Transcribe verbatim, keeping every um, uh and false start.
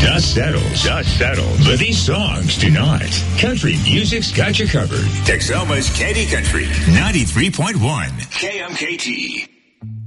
Dust settles. Dust settles. But these songs do not. Country music's got you covered. Texoma's Candy Country, ninety-three point one K M K T.